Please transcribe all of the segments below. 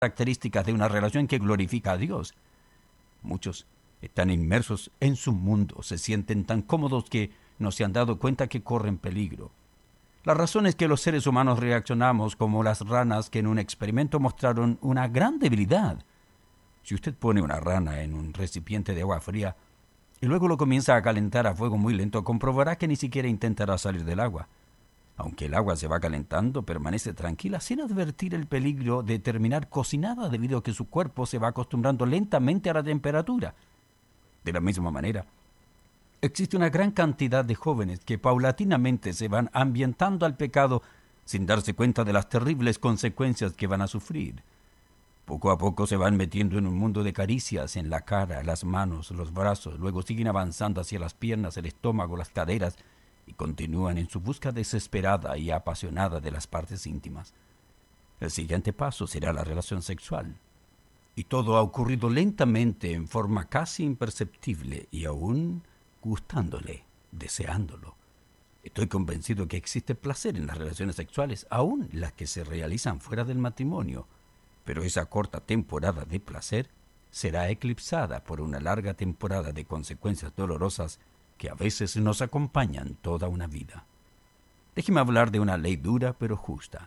características de una relación que glorifica a Dios. Muchos están inmersos en su mundo, se sienten tan cómodos que no se han dado cuenta que corren peligro. La razón es que los seres humanos reaccionamos como las ranas que en un experimento mostraron una gran debilidad. Si usted pone una rana en un recipiente de agua fría y luego lo comienza a calentar a fuego muy lento, comprobará que ni siquiera intentará salir del agua. Aunque el agua se va calentando, permanece tranquila sin advertir el peligro de terminar cocinada debido a que su cuerpo se va acostumbrando lentamente a la temperatura. De la misma manera, existe una gran cantidad de jóvenes que paulatinamente se van ambientando al pecado sin darse cuenta de las terribles consecuencias que van a sufrir. Poco a poco se van metiendo en un mundo de caricias en la cara, las manos, los brazos, luego siguen avanzando hacia las piernas, el estómago, las caderas y continúan en su búsqueda desesperada y apasionada de las partes íntimas. El siguiente paso será la relación sexual. Y todo ha ocurrido lentamente, en forma casi imperceptible y aún gustándole, deseándolo. Estoy convencido que existe placer en las relaciones sexuales, aún las que se realizan fuera del matrimonio. Pero esa corta temporada de placer será eclipsada por una larga temporada de consecuencias dolorosas que a veces nos acompañan toda una vida. Déjeme hablar de una ley dura pero justa.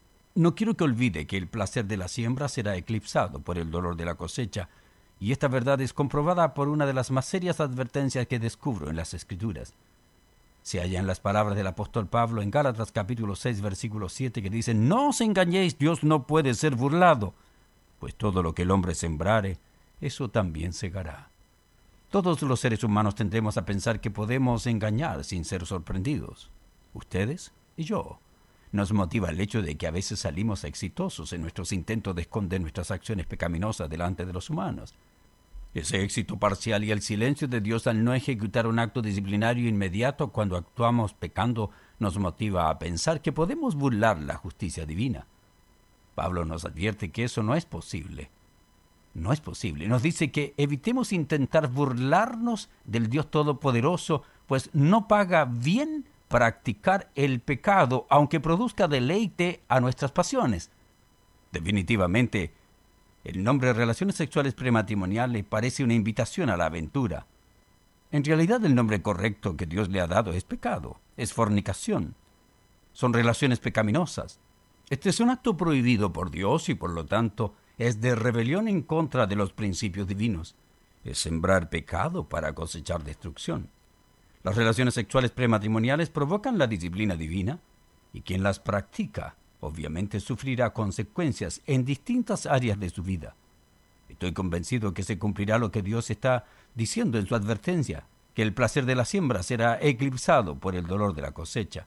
No quiero que olvide que el placer de la siembra será eclipsado por el dolor de la cosecha, y esta verdad es comprobada por una de las más serias advertencias que descubro en las Escrituras. Se halla en las palabras del apóstol Pablo en Gálatas capítulo 6, versículo 7, que dice: «No os engañéis, Dios no puede ser burlado, pues todo lo que el hombre sembrare, eso también segará». Todos los seres humanos tendemos a pensar que podemos engañar sin ser sorprendidos. Ustedes y yo. Nos motiva el hecho de que a veces salimos exitosos en nuestros intentos de esconder nuestras acciones pecaminosas delante de los humanos. Ese éxito parcial y el silencio de Dios al no ejecutar un acto disciplinario inmediato cuando actuamos pecando nos motiva a pensar que podemos burlar la justicia divina. Pablo nos advierte que eso no es posible. No es posible. Nos dice que evitemos intentar burlarnos del Dios Todopoderoso, pues no paga bien practicar el pecado, aunque produzca deleite a nuestras pasiones. Definitivamente, el nombre de relaciones sexuales prematrimoniales parece una invitación a la aventura. En realidad, el nombre correcto que Dios le ha dado es pecado, es fornicación. Son relaciones pecaminosas. Este es un acto prohibido por Dios y, por lo tanto, es de rebelión en contra de los principios divinos. Es sembrar pecado para cosechar destrucción. Las relaciones sexuales prematrimoniales provocan la disciplina divina, y quien las practica obviamente sufrirá consecuencias en distintas áreas de su vida. Estoy convencido que se cumplirá lo que Dios está diciendo en su advertencia, que el placer de la siembra será eclipsado por el dolor de la cosecha.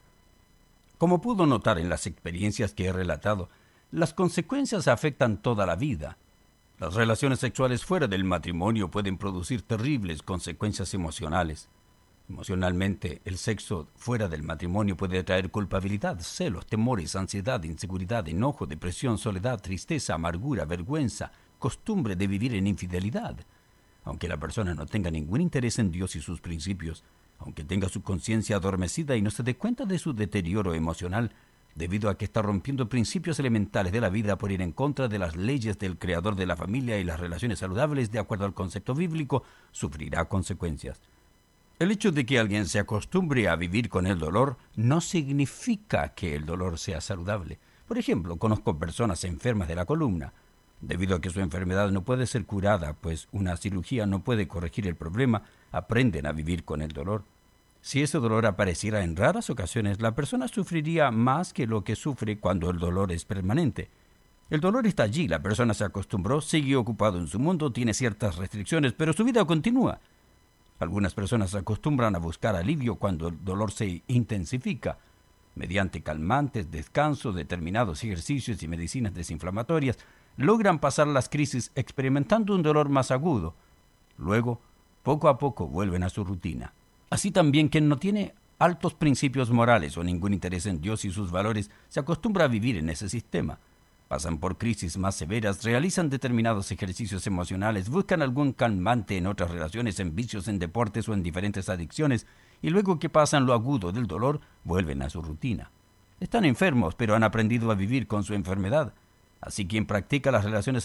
Como pudo notar en las experiencias que he relatado, las consecuencias afectan toda la vida. Las relaciones sexuales fuera del matrimonio pueden producir terribles consecuencias emocionales. Emocionalmente, el sexo fuera del matrimonio puede traer culpabilidad, celos, temores, ansiedad, inseguridad, enojo, depresión, soledad, tristeza, amargura, vergüenza, costumbre de vivir en infidelidad. Aunque la persona no tenga ningún interés en Dios y sus principios, aunque tenga su conciencia adormecida y no se dé cuenta de su deterioro emocional, debido a que está rompiendo principios elementales de la vida por ir en contra de las leyes del Creador de la familia y las relaciones saludables de acuerdo al concepto bíblico, sufrirá consecuencias. El hecho de que alguien se acostumbre a vivir con el dolor no significa que el dolor sea saludable. Por ejemplo, conozco personas enfermas de la columna. Debido a que su enfermedad no puede ser curada, pues una cirugía no puede corregir el problema, aprenden a vivir con el dolor. Si ese dolor apareciera en raras ocasiones, la persona sufriría más que lo que sufre cuando el dolor es permanente. El dolor está allí, la persona se acostumbró, sigue ocupado en su mundo, tiene ciertas restricciones, pero su vida continúa. Algunas personas se acostumbran a buscar alivio cuando el dolor se intensifica, mediante calmantes, descanso, determinados ejercicios y medicinas desinflamatorias, logran pasar las crisis experimentando un dolor más agudo. Luego, poco a poco, vuelven a su rutina. Así también quien no tiene altos principios morales o ningún interés en Dios y sus valores se acostumbra a vivir en ese sistema. Pasan por crisis más severas, realizan determinados ejercicios emocionales, buscan algún calmante en otras relaciones, en vicios, en deportes o en diferentes adicciones, y luego que pasan lo agudo del dolor, vuelven a su rutina. Están enfermos, pero han aprendido a vivir con su enfermedad. Así quien practica las relaciones